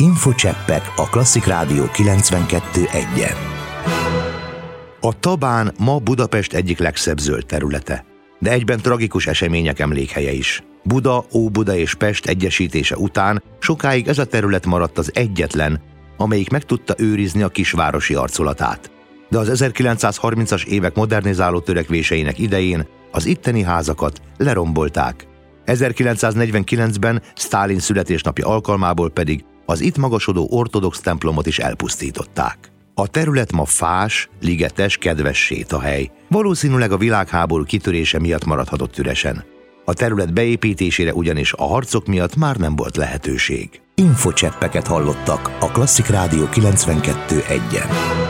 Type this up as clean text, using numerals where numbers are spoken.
Infocseppek a Klasszik Rádió 92.1-en. A Tabán ma Budapest egyik legszebb zöld területe, de egyben tragikus események emlékhelye is. Buda, Óbuda és Pest egyesítése után sokáig ez a terület maradt az egyetlen, amelyik meg tudta őrizni a kisvárosi arculatát. De az 1930-as évek modernizáló törekvéseinek idején az itteni házakat lerombolták. 1949-ben Sztálin születésnapja alkalmából pedig az itt magasodó ortodox templomot is elpusztították. A terület ma fás, ligetes, kedves sétahely. Valószínűleg a világháború kitörése miatt maradhatott üresen. A terület beépítésére ugyanis a harcok miatt már nem volt lehetőség. Infocseppeket hallottak a Klasszik Rádió 92.1-en.